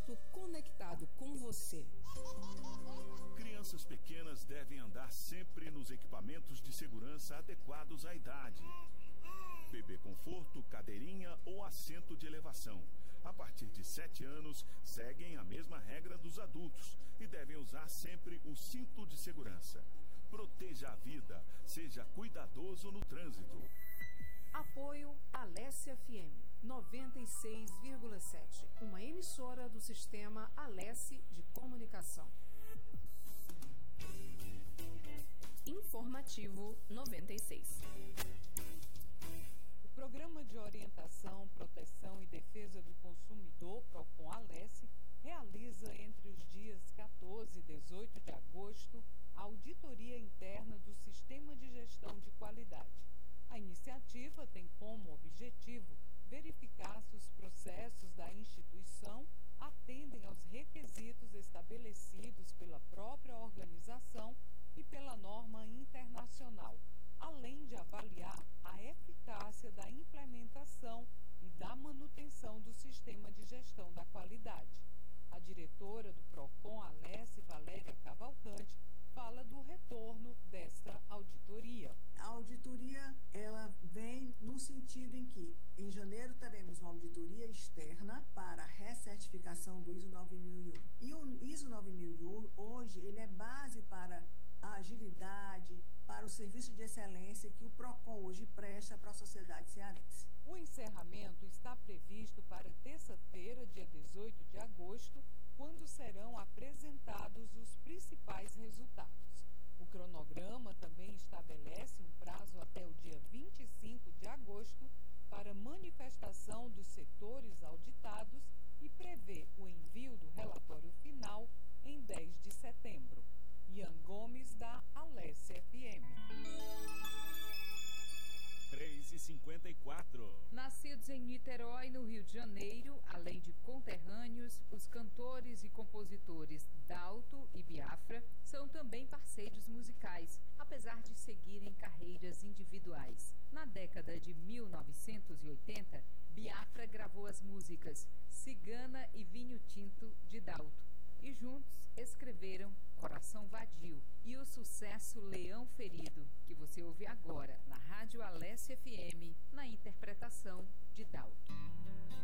adulto conectado com você. Crianças pequenas devem andar sempre nos equipamentos de segurança adequados à idade. Bebê conforto, cadeirinha ou assento de elevação. A partir de 7 anos, seguem a mesma regra dos adultos e devem usar sempre o cinto de segurança. Proteja a vida, seja cuidadoso no trânsito. Apoio Alesse FM 96,7, uma emissora do sistema Alesse de Comunicação. Informativo 96. O Programa de Orientação, Proteção e Defesa do Consumidor, PROCON-Alesse, realiza entre os dias 14 e 18 de agosto a auditoria interna do Sistema de Gestão de Qualidade. A iniciativa tem como objetivo verificar se os processos da instituição atendem aos requisitos estabelecidos pela própria organização e pela norma internacional, além de avaliar a eficácia da implementação e da manutenção do sistema de gestão da qualidade. A diretora do PROCON-Alesse, Valéria Cavalcante, fala do retorno desta auditoria. A auditoria, ela vem no sentido em que, em janeiro, teremos uma auditoria externa para a recertificação do ISO 9001. E o ISO 9001, hoje, ele é base para a agilidade, para o serviço de excelência que o PROCON hoje presta para a sociedade cearense. O encerramento está previsto para terça-feira, dia 18 de agosto, quando serão apresentados os principais resultados. O cronograma também estabelece um prazo até o dia 25 de agosto para manifestação dos setores auditados e prevê o envio do relatório final em 10 de setembro. Ian Gomes, da Alesse FM. 3h54. Nascidos em Niterói, no Rio de Janeiro, além de conterrâneos, os cantores e compositores Dalto e Biafra são também parceiros musicais, apesar de seguirem carreiras individuais. Na década de 1980, Biafra gravou as músicas Cigana e Vinho Tinto de Dalto, e juntos escreveram Coração Vadio e o sucesso Leão Ferido, que você ouve agora na Rádio Alesse FM, na interpretação de Dalto.